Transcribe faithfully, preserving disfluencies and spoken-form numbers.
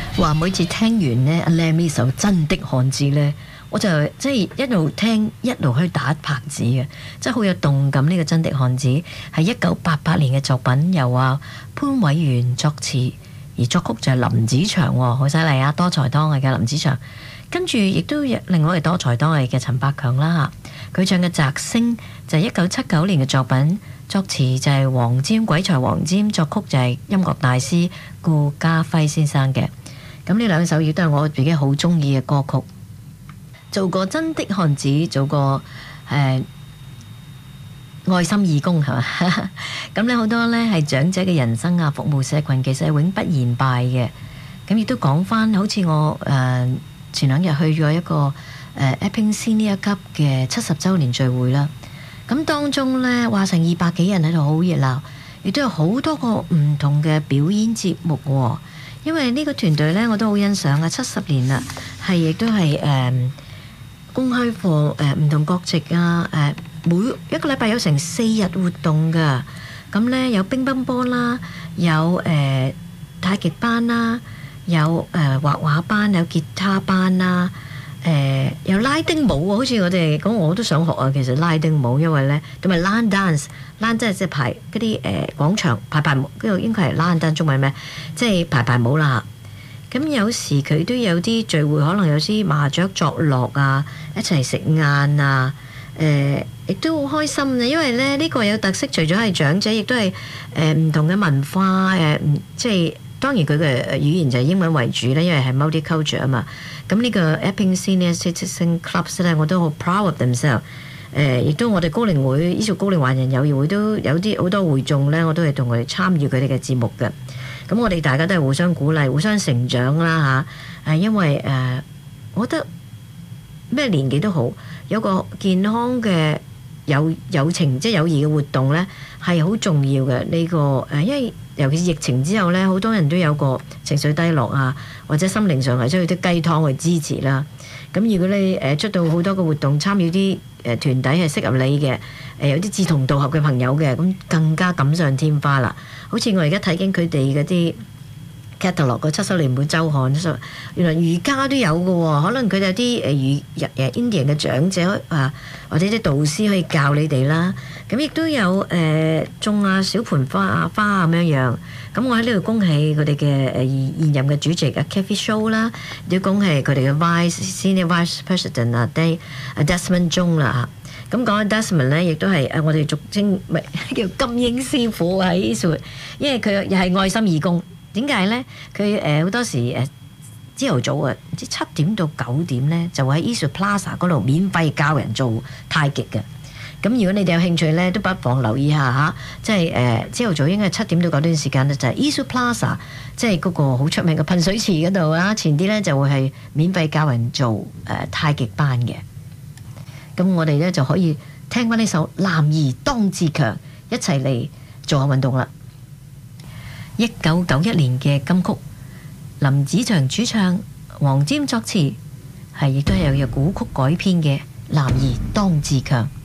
話每次聽完呢阿 Lam 呢首《真的漢子》呢，我就即係一路聽一路去打拍子嘅，即係好有動感。呢、這個《真的漢子》係一九八八年嘅作品，由啊潘偉源作詞，而作曲就係林子祥，好犀利啊！多才多藝嘅林子祥，跟住亦都有另外一個多才多藝嘅陳百強啦嚇。佢唱嘅《摘星》就係一九七九年嘅作品，作詞就係黃霑，鬼才黃霑，作曲就係音樂大師顧嘉輝先生嘅。咁呢兩首亦都係我自己好中意嘅歌曲。做過真的漢子，做過誒、呃、愛心義工係嘛？咁咧好多咧係長者嘅人生啊，服務社群其實係永不言敗嘅。咁亦都講翻，好似我誒、呃、前兩日去咗一個誒 Epping Senior 級嘅七十週年聚會啦。咁當中咧話成二百幾人喺度，好熱鬧，亦都有好多個唔同嘅表演節目喎。因為呢個團隊咧，我都好欣賞啊！七十年啦，係亦都係誒、呃、公開課誒唔同國籍啊誒、呃，每一個禮拜有成四日活動㗎。咁咧有乒乓波啦，有誒、呃、太極班啦，有誒、呃、畫畫班，有吉他班啦。誒、呃、有拉丁舞喎，好似我哋講我都想學啊。其實拉丁舞，因為咧同埋 line dance，line 即係即係排嗰啲誒廣場排排舞，嗰個應該係 line dance，中文咩？即係排排舞啦。咁有時佢都有啲聚會，可能有啲麻雀作樂啊，一齊食晏啊。誒、呃、亦都好開心啊，因為咧呢、呢個有特色，除咗係長者，亦都係誒唔同嘅文化誒、呃，即係。當然佢嘅語言就係英文為主啦，因為係 multicultural 啊嘛。咁呢個 Epping Senior Citizen Clubs 咧，我都好 proud of themselves。誒，亦都我哋高齡會，依個高齡華人友誼會都有啲好多會眾咧，我都係同佢哋參與佢哋嘅節目嘅。咁我哋大家都係互相鼓勵、互相成長啦嚇。誒，因為誒、呃，我覺得咩年紀都好，有個健康嘅友友情即係友誼嘅活動咧，係好重要嘅。呢、這個誒，因為尤其是疫情之後咧，好多人都有個情緒低落啊，或者心靈上係需要啲雞湯去支持啦。咁如果你誒出到好多個活動，參與啲誒團體係適合你嘅，誒有啲志同道合嘅朋友嘅，咁更加錦上添花啦。好似我而家睇緊佢哋嗰啲 catalog 個七十年本週刊，原來瑜伽都有嘅喎。可能佢哋有啲誒瑜誒 Indian 嘅長者啊，或者啲導師可以教你哋啦。咁亦都有誒、呃、種啊小盆花啊花啊咁樣樣。咁我喺呢度恭喜佢哋嘅誒現任嘅主席啊 Kathy Shaw 啦，亦都恭喜佢哋嘅 Vice Senior Vice President 啊 Day 啊 Desmond Jong 啦嚇。咁講緊 Desmond 咧，亦都係誒我哋俗稱咪叫金英師傅喺 Eastwood， 因為佢又係愛心義工。點解咧？佢誒好多時誒朝頭早啊，唔知七點到九點咧，就會喺 Eastwood Plaza 嗰度免費教人做太極嘅。咁如果你哋有興趣咧，都不妨留意下嚇，即係誒朝頭早應該係七點到九點時間咧，就係 Eastwood Plaza，即係嗰個好出名嘅噴水池嗰度啊。前啲咧就會係免費教人做誒、呃、太極班嘅。咁我哋咧就可以聽翻呢首《男兒當自強》，一齊嚟做下運動啦。一九九一年嘅金曲，林子祥主唱，黃霑作詞，係亦都係有有古曲改編嘅《男兒當自強》。